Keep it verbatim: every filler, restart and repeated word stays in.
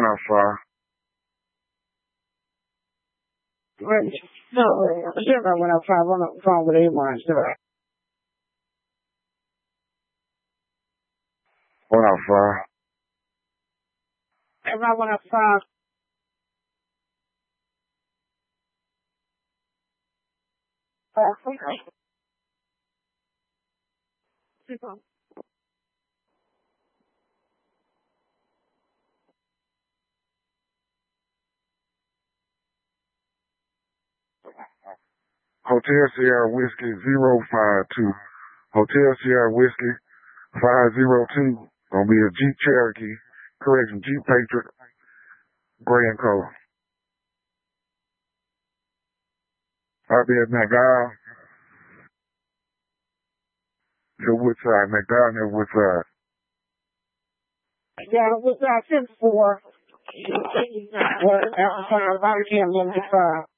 out five. Right. No, zero one out five. I'm on the phone with eight one zero. One out five. Everybody one out five. Uh, okay. Keep on. Hotel Sierra Whiskey zero five two. Hotel Sierra Whiskey five zero two. Gonna be a Jeep Cherokee. Correction, Jeep Patriot. Gray and color. I'll be at McDowell. The Woodside. McDowell near Woodside. Yeah, it was uh, ten four. Well, five. I can't remember five.